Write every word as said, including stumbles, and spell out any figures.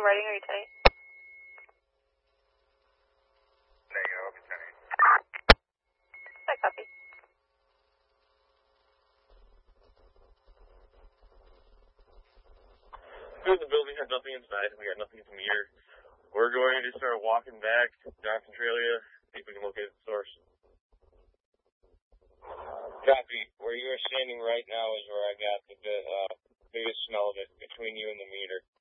writing, are you tight? Negative, I'll be tight. I copy. The building had nothing inside, we got nothing to meter. We're going to start walking back to John Centralia, see if we can locate the source. Copy. Where you are standing right now is where I got the uh, biggest smell of it between you and the meter.